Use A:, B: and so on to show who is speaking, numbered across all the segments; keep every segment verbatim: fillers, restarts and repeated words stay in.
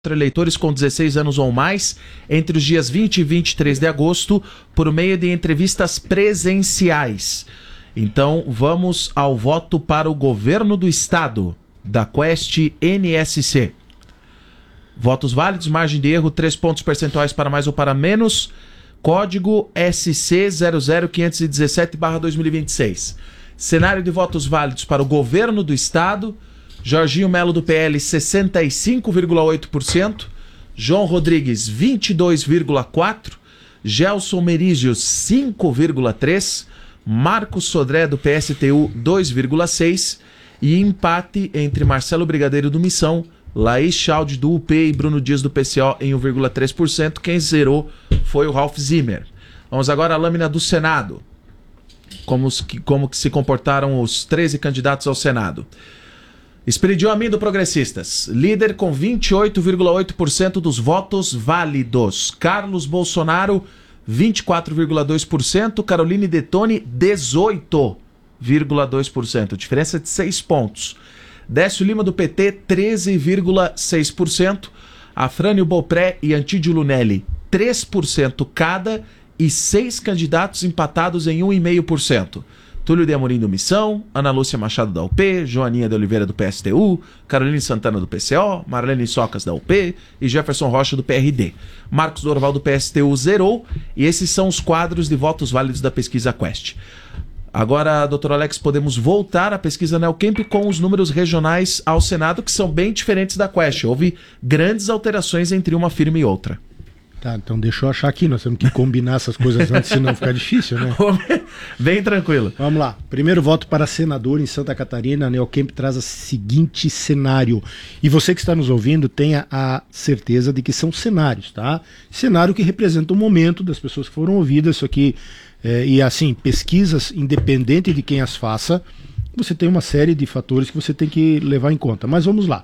A: eleitores com dezesseis anos ou mais entre os dias vinte e vinte e três de agosto por meio de entrevistas presenciais. Então vamos ao voto para o governo do estado da Quest N S C. Votos válidos, margem de erro três pontos percentuais para mais ou para menos, código S C zero zero quinhentos e dezessete barra dois mil e vinte e seis. Cenário de votos válidos para o governo do estado: Jorginho Melo do P L sessenta e cinco vírgula oito por cento, João Rodrigues vinte e dois vírgula quatro por cento, Gelson Merizio cinco vírgula três por cento, Marcos Sodré do P S T U dois vírgula seis por cento e empate entre Marcelo Brigadeiro do Missão, Laís Chaldi do U P e Bruno Dias do P C O em um vírgula três por cento. Quem zerou foi o Ralph Zimmer. Vamos agora à lâmina do Senado. Como, que, como que se comportaram os treze candidatos ao Senado. Expediu Amin do Progressistas, líder com vinte e oito vírgula oito por cento dos votos válidos. Carlos Bolsonaro, vinte e quatro vírgula dois por cento. Caroline Detoni, dezoito vírgula dois por cento. Diferença de seis pontos. Décio Lima do P T, treze vírgula seis por cento. Afrânio Bopré e Antídio Lunelli, três por cento cada. E seis candidatos empatados em um vírgula cinco por cento. Túlio de Amorim do Missão, Ana Lúcia Machado da U P, Joaninha de Oliveira do P S T U, Caroline Santana do P C O, Marlene Socas da U P e Jefferson Rocha do P R D. Marcos Dorval do P S T U zerou, e esses são os quadros de votos válidos da pesquisa Quest. Agora, doutor Alex, podemos voltar à pesquisa Neocamp com os números regionais ao Senado, que são bem diferentes da Quest. Houve grandes alterações entre uma firma e outra.
B: Tá, então deixa eu achar aqui, nós temos que combinar essas coisas antes, senão fica difícil, né?
A: Bem tranquilo.
B: Vamos lá. Primeiro voto para senador em Santa Catarina. A Neocamp traz o seguinte cenário. E você que está nos ouvindo, tenha a certeza de que são cenários, tá? Cenário que representa o momento das pessoas que foram ouvidas. Isso aqui, é, e assim, pesquisas, independente de quem as faça, você tem uma série de fatores que você tem que levar em conta. Mas vamos lá.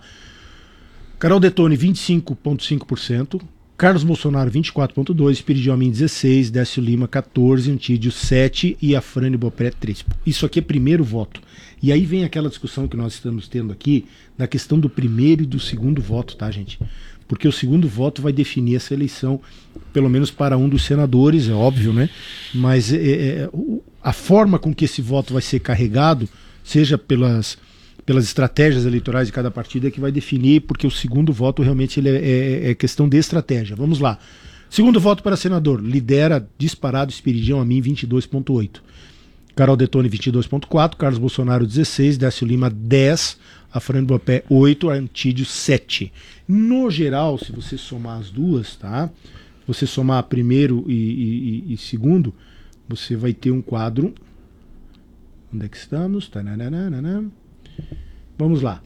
B: Carol Detoni, vinte e cinco vírgula cinco por cento. Carlos Bolsonaro, vinte e quatro vírgula dois por cento, Espiridião Amin, dezesseis por cento, Décio Lima, quatorze por cento, Antídio, sete por cento e Afrânio Bopré, três por cento. Isso aqui é primeiro voto. E aí vem aquela discussão que nós estamos tendo aqui, da questão do primeiro e do segundo voto, tá, gente? Porque o segundo voto vai definir essa eleição, pelo menos para um dos senadores, é óbvio, né? Mas é, é, a forma com que esse voto vai ser carregado, seja pelas... pelas estratégias eleitorais de cada partido, é que vai definir, porque o segundo voto realmente ele é, é, é questão de estratégia. Vamos lá. Segundo voto para senador, lidera disparado Espiridião Amin, vinte e dois vírgula oito por cento. Carol Detoni, vinte e dois vírgula quatro por cento. Carlos Bolsonaro, dezesseis por cento. Décio Lima, dez por cento. Afrânio Bopré, oito por cento. Antídio, sete por cento. No geral, se você somar as duas, tá? Você somar primeiro e, e, e segundo, você vai ter um quadro. Onde é que estamos? Tananana. Vamos lá.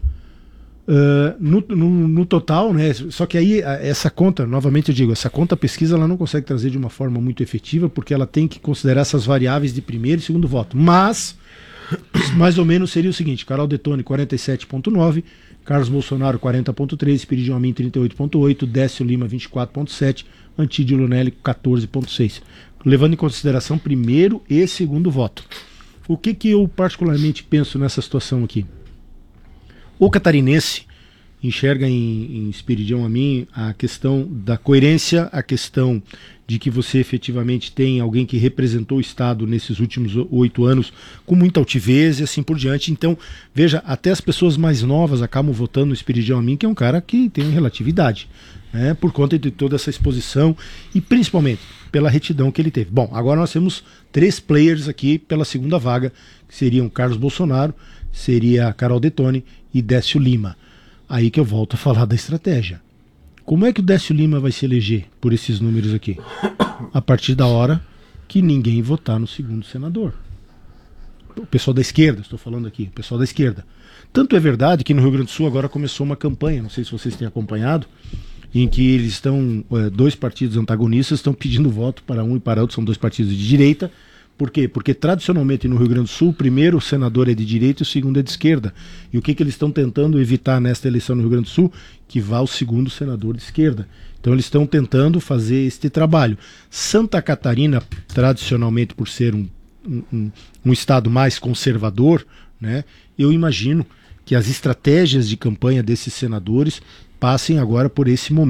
B: Uh, no, no, no total, né? Só que aí essa conta, novamente eu digo, essa conta pesquisa ela não consegue trazer de uma forma muito efetiva, porque ela tem que considerar essas variáveis de primeiro e segundo voto. Mas, mais ou menos seria o seguinte: Carol Detoni, quarenta e sete vírgula nove por cento, Carlos Bolsonaro, quarenta vírgula três por cento, Espiridião Amin, trinta e oito vírgula oito por cento, Décio Lima, vinte e quatro vírgula sete por cento, Antídio Lunelli, quatorze vírgula seis por cento. Levando em consideração primeiro e segundo voto. O que, que eu particularmente penso nessa situação aqui? O catarinense enxerga em, em Espiridião Amin a questão da coerência, a questão de que você efetivamente tem alguém que representou o Estado nesses últimos oito anos com muita altivez e assim por diante. Então, veja, até as pessoas mais novas acabam votando no Espiridião Amin, que é um cara que tem relatividade, né, por conta de toda essa exposição e principalmente pela retidão que ele teve. Bom, agora nós temos três players aqui pela segunda vaga, que seriam Carlos Bolsonaro, seria Carol Detoni e Décio Lima. Aí que eu volto a falar da estratégia. Como é que o Décio Lima vai se eleger por esses números aqui? A partir da hora que ninguém votar no segundo senador. O pessoal da esquerda, estou falando aqui, o pessoal da esquerda. Tanto é verdade que no Rio Grande do Sul agora começou uma campanha, não sei se vocês têm acompanhado, em que eles estão, dois partidos antagonistas estão pedindo voto para um e para outro, são dois partidos de direita. Por quê? Porque tradicionalmente no Rio Grande do Sul o primeiro senador é de direita e o segundo é de esquerda. E o que, que eles estão tentando evitar nesta eleição no Rio Grande do Sul? Que vá o segundo senador de esquerda. Então eles estão tentando fazer este trabalho. Santa Catarina, tradicionalmente por ser um, um, um estado mais conservador, né, eu imagino que as estratégias de campanha desses senadores passem agora por esse momento.